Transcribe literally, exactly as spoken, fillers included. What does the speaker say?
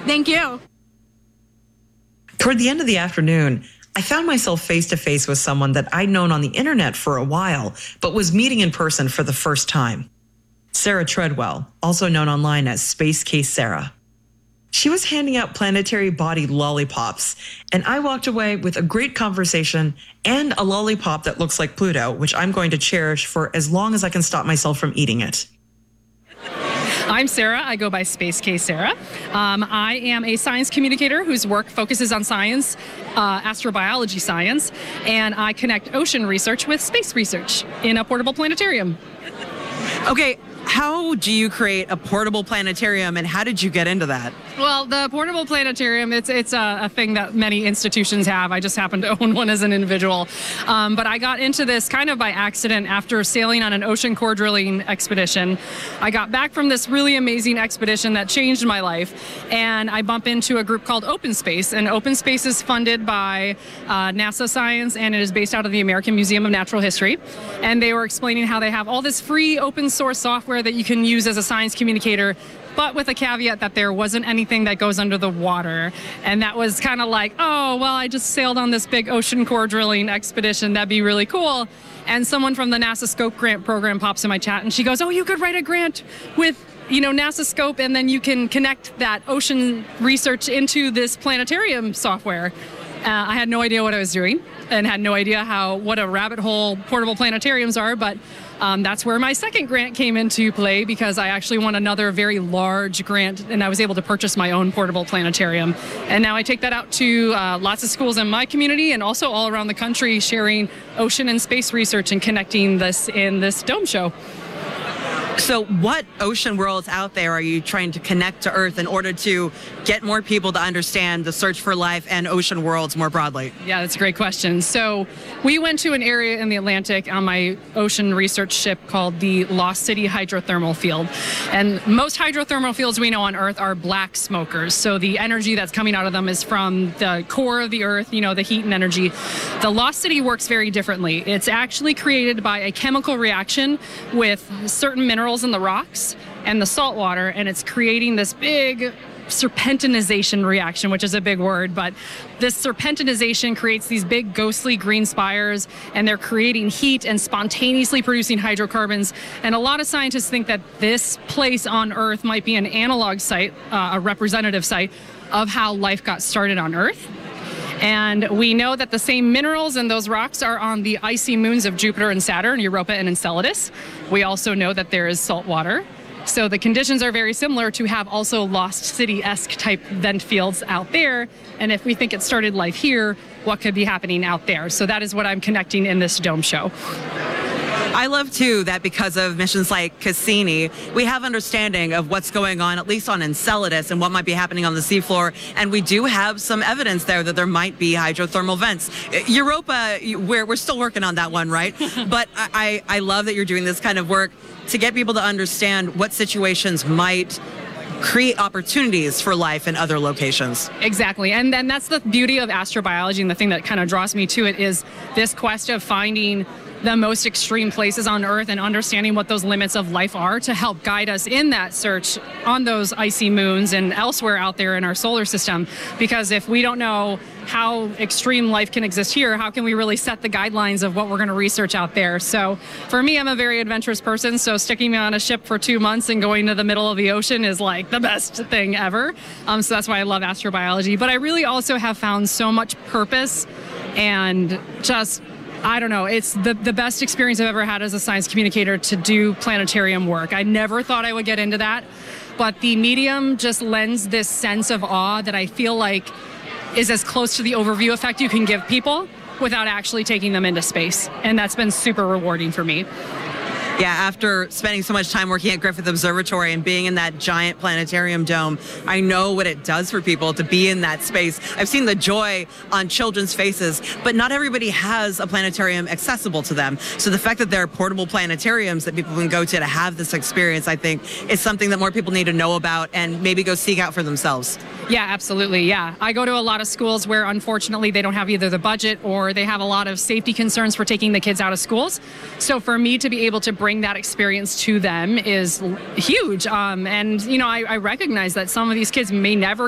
Thank you. Toward the end of the afternoon, I found myself face to face with someone that I'd known on the internet for a while, but was meeting in person for the first time. Sarah Treadwell, also known online as Space Case Sarah. She was handing out planetary body lollipops, and I walked away with a great conversation and a lollipop that looks like Pluto, which I'm going to cherish for as long as I can stop myself from eating it. I'm Sarah. I go by Space Case Sarah. Um, I am a science communicator whose work focuses on science, uh, astrobiology science, and I connect ocean research with space research in a portable planetarium. Okay, how do you create a portable planetarium, and how did you get into that? Well, the portable planetarium, it's it's a, a thing that many institutions have. I just happen to own one as an individual. Um, but I got into this kind of by accident after sailing on an ocean core drilling expedition. I got back from this really amazing expedition that changed my life, and I bump into a group called Open Space. And Open Space is funded by uh, NASA Science, and it is based out of the American Museum of Natural History. And they were explaining how they have all this free open source software that you can use as a science communicator, but with a caveat that there wasn't anything that goes under the water. And that was kind of like, oh, well, I just sailed on this big ocean core drilling expedition. That'd be really cool. And someone from the NASA Scope grant program pops in my chat, and she goes, oh, you could write a grant with, you know, NASA Scope, and then you can connect that ocean research into this planetarium software. Uh, I had no idea what I was doing and had no idea how what a rabbit hole portable planetariums are, but um, that's where my second grant came into play, because I actually won another very large grant, and I was able to purchase my own portable planetarium. And now I take that out to uh, lots of schools in my community and also all around the country, sharing ocean and space research and connecting this in this dome show. So what ocean worlds out there are you trying to connect to Earth in order to get more people to understand the search for life and ocean worlds more broadly? Yeah, that's a great question. So we went to an area in the Atlantic on my ocean research ship called the Lost City Hydrothermal Field. And most hydrothermal fields we know on Earth are black smokers. So the energy that's coming out of them is from the core of the Earth, you know, the heat and energy. The Lost City works very differently. It's actually created by a chemical reaction with certain minerals in the rocks and the salt water, and it's creating this big serpentinization reaction, which is a big word, but this serpentinization creates these big ghostly green spires, and they're creating heat and spontaneously producing hydrocarbons. And a lot of scientists think that this place on Earth might be an analog site, uh, a representative site of how life got started on Earth. And we know that the same minerals in those rocks are on the icy moons of Jupiter and Saturn, Europa and Enceladus. We also know that there is salt water. So the conditions are very similar to have also Lost City-esque type vent fields out there. And if we think it started life here, what could be happening out there? So that is what I'm connecting in this dome show. I love, too, that because of missions like Cassini, we have understanding of what's going on, at least on Enceladus, and what might be happening on the seafloor. And we do have some evidence there that there might be hydrothermal vents. Europa, we're, we're still working on that one, right? But I, I love that you're doing this kind of work to get people to understand what situations might create opportunities for life in other locations. Exactly. And then that's the beauty of astrobiology, and the thing that kind of draws me to it is this quest of finding the most extreme places on Earth and understanding what those limits of life are to help guide us in that search on those icy moons and elsewhere out there in our solar system. Because if we don't know how extreme life can exist here, how can we really set the guidelines of what we're going to research out there? So for me, I'm a very adventurous person, so sticking me on a ship for two months and going to the middle of the ocean is like the best thing ever. Um, so that's why I love astrobiology. But I really also have found so much purpose and just I don't know, it's the, the best experience I've ever had as a science communicator to do planetarium work. I never thought I would get into that, but the medium just lends this sense of awe that I feel like is as close to the overview effect you can give people without actually taking them into space. And that's been super rewarding for me. Yeah, after spending so much time working at Griffith Observatory and being in that giant planetarium dome, I know what it does for people to be in that space. I've seen the joy on children's faces, but not everybody has a planetarium accessible to them. So the fact that there are portable planetariums that people can go to to have this experience, I think, is something that more people need to know about and maybe go seek out for themselves. Yeah, absolutely. Yeah. I go to a lot of schools where unfortunately they don't have either the budget or they have a lot of safety concerns for taking the kids out of schools. So for me to be able to bring that experience to them is huge. Um, and, you know, I, I recognize that some of these kids may never